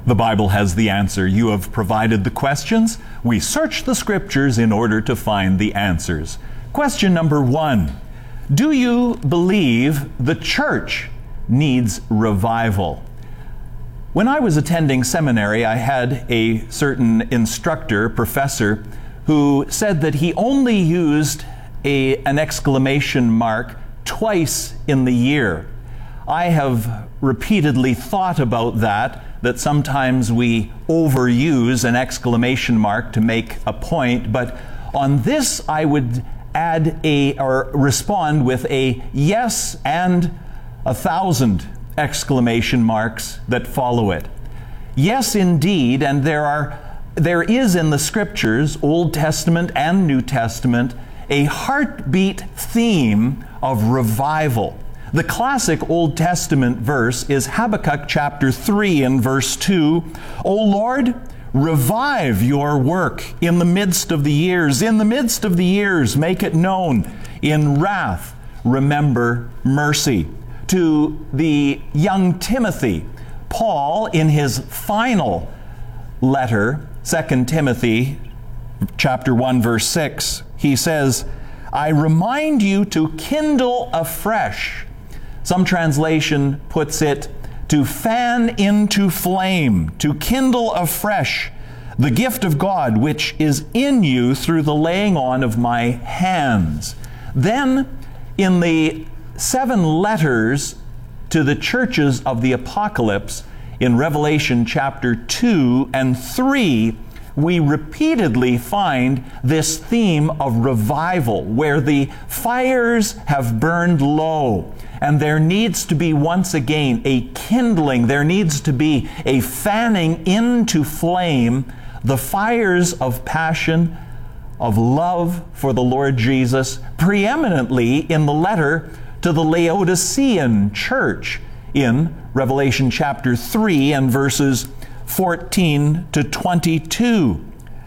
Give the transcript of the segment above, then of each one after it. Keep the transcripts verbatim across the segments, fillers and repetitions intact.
The Bible has the answer. You have provided the questions. We search the Scriptures in order to find the answers. Question number one. Do you believe the church needs revival? When I was attending seminary, I had a certain instructor, professor, who said that he only used a, an exclamation mark twice in the year. I have repeatedly thought about that, that sometimes we overuse an exclamation mark to make a point, but on this I would add a, or respond with a yes and a thousand exclamation marks that follow it. Yes, indeed, and there are, there is in the Scriptures, Old Testament and New Testament, a heartbeat theme of revival. The classic Old Testament verse is Habakkuk chapter three and verse two. O Lord, revive your work in the midst of the years. In the midst of the years, make it known. In wrath, remember mercy. To the young Timothy, Paul, in his final letter, Second Timothy chapter one, verse six, he says, I remind you to kindle afresh. Some translation puts it, to fan into flame, to kindle afresh the gift of God which is in you through the laying on of my hands. Then, in the seven letters to the churches of the Apocalypse, in Revelation chapter two and three, we repeatedly find this theme of revival, where the fires have burned low, and there needs to be once again a kindling, there needs to be a fanning into flame the fires of passion, of love for the Lord Jesus, preeminently in the letter to the Laodicean church in Revelation chapter three and verses fourteen to twenty-two.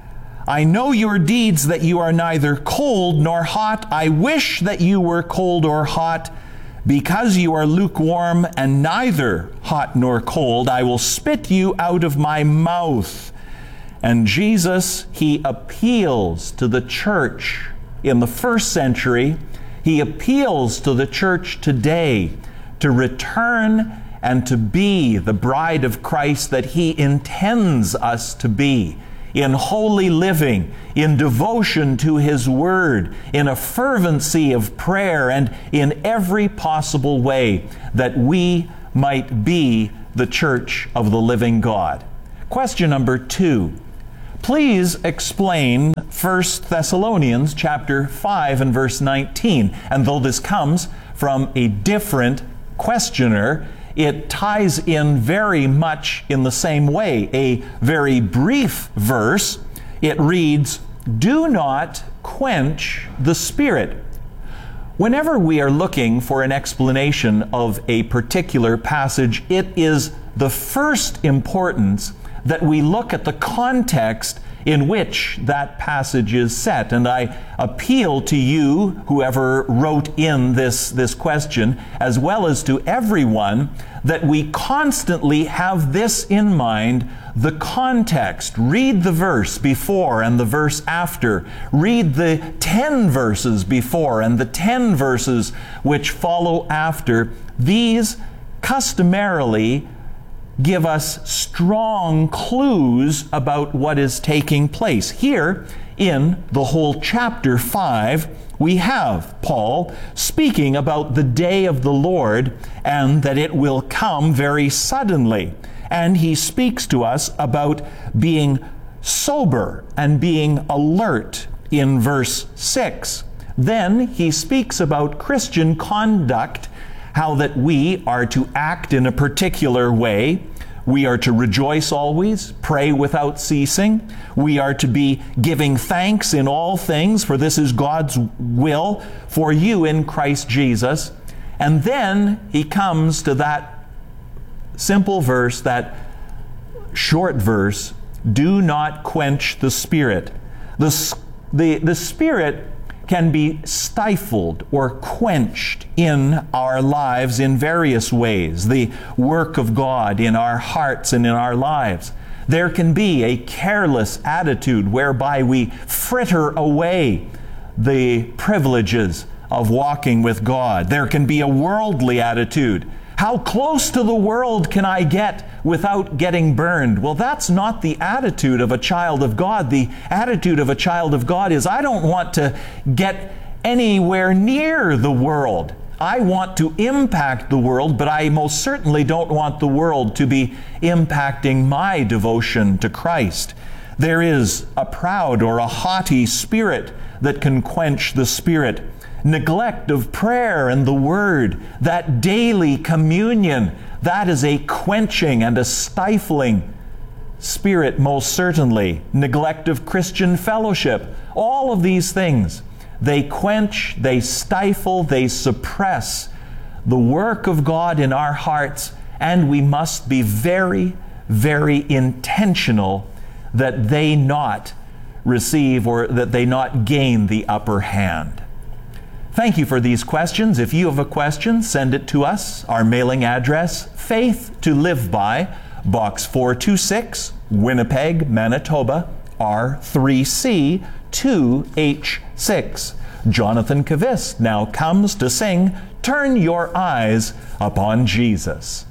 I know your deeds, that you are neither cold nor hot. I wish that you were cold or hot. Because you are lukewarm and neither hot nor cold, I will spit you out of my mouth. And Jesus, he appeals to the church in the first century. He appeals to the church today to return and to be the bride of Christ that he intends us to be, in holy living, in devotion to his word, in a fervency of prayer, and in every possible way that we might be the church of the living God. Question number two. Please explain First Thessalonians chapter five and verse nineteen. And though this comes from a different questioner, it ties in very much in the same way. A very brief verse. It reads, do not quench the Spirit. Whenever we are looking for an explanation of a particular passage, it is the first importance that we look at the context in which that passage is set. And I appeal to you, whoever wrote in this, this question, as well as to everyone, that we constantly have this in mind, the context. Read the verse before and the verse after. Read the ten verses before and the ten verses which follow after. These customarily give us strong clues about what is taking place. Here, in the whole chapter five, we have Paul speaking about the day of the Lord and that it will come very suddenly. And he speaks to us about being sober and being alert in verse six. Then he speaks about Christian conduct, how that we are to act in a particular way. We are to rejoice always, pray without ceasing. We are to be giving thanks in all things, for this is God's will for you in Christ Jesus. And then he comes to that simple verse, that short verse, do not quench the Spirit. The, the, the Spirit can be stifled or quenched in our lives in various ways. The work of God in our hearts and in our lives. There can be a careless attitude whereby we fritter away the privileges of walking with God. There can be a worldly attitude. How close to the world can I get without getting burned? Well, that's not the attitude of a child of God. The attitude of a child of God is, I don't want to get anywhere near the world. I want to impact the world, but I most certainly don't want the world to be impacting my devotion to Christ. There is a proud or a haughty spirit that can quench the Spirit. Neglect of prayer and the Word, that daily communion, that is a quenching and a stifling spirit, most certainly. Neglect of Christian fellowship, all of these things, they quench, they stifle, they suppress the work of God in our hearts, and we must be very, very intentional that they not receive or that they not gain the upper hand. Thank you for these questions. If you have a question, send it to us. Our mailing address, Faith to Live By, Box four two six, Winnipeg, Manitoba, R three C two H six. Jonathan Kavist now comes to sing, Turn Your Eyes Upon Jesus.